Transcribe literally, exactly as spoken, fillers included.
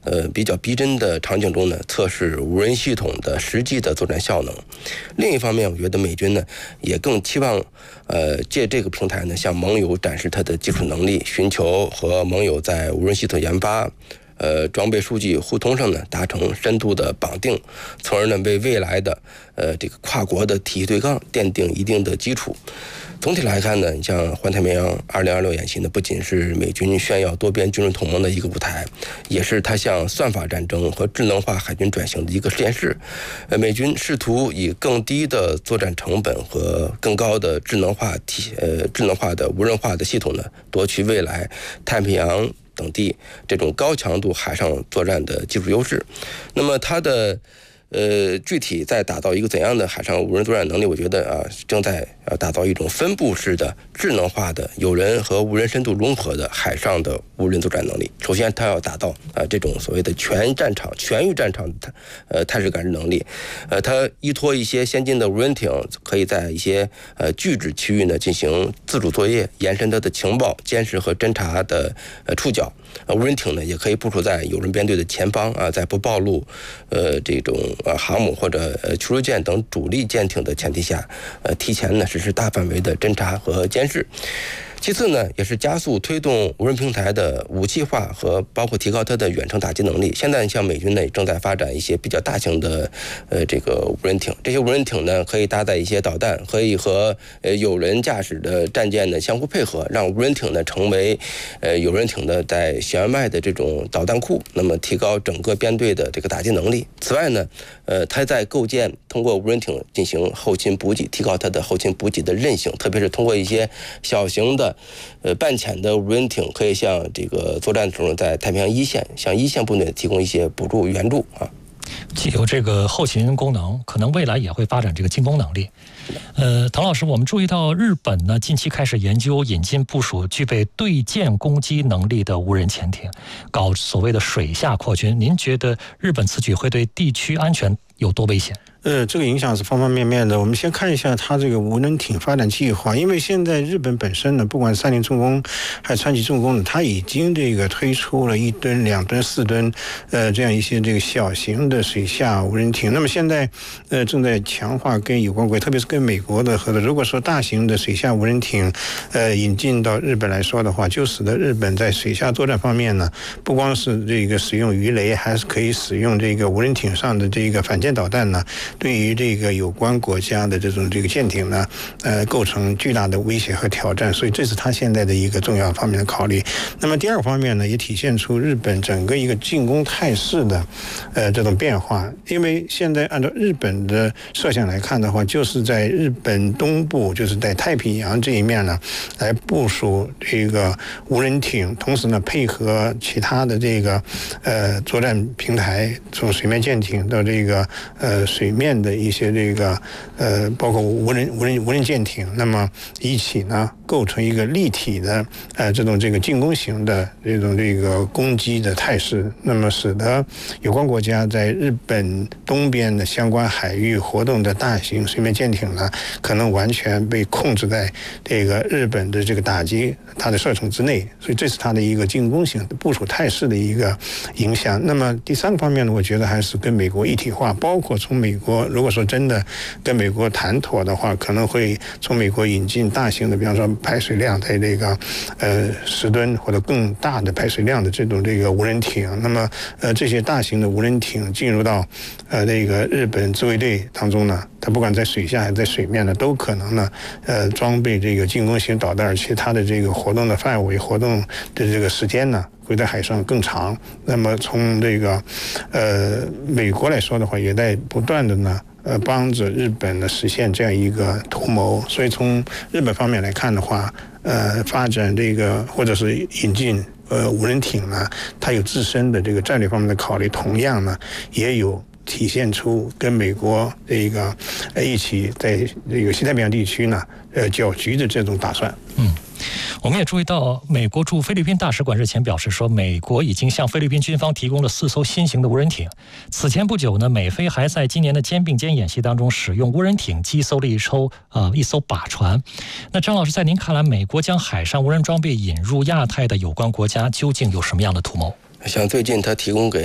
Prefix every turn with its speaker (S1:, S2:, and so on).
S1: 呃比较逼真的场景中呢，测试无人系统的实际的作战效能。另一方面，我觉得美军呢也更期望呃借这个平台呢，向盟友展示它的技术能力，寻求和盟友在无人系统研发、呃装备数据互通上呢达成深度的绑定，从而呢为未来的呃这个跨国的体系对抗奠定一定的基础。总体来看呢，你像环太平洋二零二六演习呢，不仅是美军炫耀多边军事同盟的一个舞台，也是它向算法战争和智能化海军转型的一个实验室。呃，美军试图以更低的作战成本和更高的智能化体呃智能化的无人化的系统呢，夺取未来太平洋等地这种高强度海上作战的技术优势。那么它的呃，具体在打造一个怎样的海上无人作战能力，我觉得啊，正在呃打造一种分布式的、智能化的、有人和无人深度融合的海上的无人作战能力。首先，它要达到啊这种所谓的全战场、全域战场的呃态势感知能力。呃，它依托一些先进的无人艇，可以在一些呃拒止区域呢进行自主作业，延伸它的情报、监视和侦察的呃触角。呃，无人艇呢也可以部署在有人编队的前方啊，在不暴露呃这种呃航母或者呃驱逐舰等主力舰艇的前提下，呃提前呢实施大范围的侦察和监视。其次呢，也是加速推动无人平台的武器化和包括提高它的远程打击能力。现在像美军呢，也正在发展一些比较大型的呃这个无人艇，这些无人艇呢可以搭载一些导弹，可以和呃有人驾驶的战舰呢相互配合，让无人艇呢成为呃有人艇的在舷外的这种导弹库，那么提高整个编队的这个打击能力。此外呢，呃，它在构建通过无人艇进行后勤补给，提高它的后勤补给的韧性，特别是通过一些小型的。呃，半潜的无人艇可以向这个作战的时候，在太平洋一线向一线部队提供一些补助援助啊。
S2: 既有这个后勤功能，可能未来也会发展这个进攻能力。呃，唐老师，我们注意到日本呢近期开始研究引进部署具备对舰攻击能力的无人潜艇，搞所谓的水下扩军。您觉得日本此举会对地区安全有多危险？
S3: 呃，这个影响是方方面面的。我们先看一下它这个无人艇发展计划，因为现在日本本身呢，不管三菱重工还是川崎重工呢，它已经这个推出了一吨、两吨、四吨，呃，这样一些这个小型的水下无人艇。那么现在，呃，正在强化跟有关国，特别是跟美国的合作。如果说大型的水下无人艇，呃，引进到日本来说的话，就使得日本在水下作战方面呢，不光是这个使用鱼雷，还是可以使用这个无人艇上的这个反舰导弹呢。对于这个有关国家的这种这个舰艇呢，呃，构成巨大的威胁和挑战，所以这是他现在的一个重要方面的考虑。那么第二方面呢，也体现出日本整个一个进攻态势的，呃，这种变化。因为现在按照日本的设想来看的话，就是在日本东部，就是在太平洋这一面呢，来部署这个无人艇，同时呢，配合其他的这个呃作战平台，从水面舰艇到这个呃水面的一些这个呃，包括无人无人无人舰艇，那么一起呢构成一个立体的呃这种这个进攻型的这种这个攻击的态势，那么使得有关国家在日本东边的相关海域活动的大型水面舰艇呢，可能完全被控制在这个日本的这个打击它的射程之内，所以这是它的一个进攻型的部署态势的一个影响。那么第三个方面呢，我觉得还是跟美国一体化，包括从美国如果说真的跟美国谈妥的话，可能会从美国引进大型的，比方说排水量在这个呃十吨或者更大的排水量的这种这个无人艇。那么呃这些大型的无人艇进入到呃这个日本自卫队当中呢，它不管在水下还是在水面呢，都可能呢呃装备这个进攻型导弹，而且它的这个活动的范围、活动的这个时间呢，会在海上更长。那么从这个呃美国来说的话，也在不断的呢呃帮着日本呢实现这样一个图谋。所以从日本方面来看的话，呃发展这个或者是引进呃无人艇呢，它有自身的这个战略方面的考虑，同样呢也有体现出跟美国这个呃一起在这个西太平洋地区呢呃搅局的这种打算。
S2: 嗯。我们也注意到，美国驻菲律宾大使馆日前表示说，美国已经向菲律宾军方提供了四艘新型的无人艇。此前不久呢，美菲还在今年的肩并肩演习当中使用无人艇击搜了一艘呃一艘靶船。那张老师，在您看来，美国将海上无人装备引入亚太的有关国家，究竟有什么样的图谋？
S1: 像最近他提供给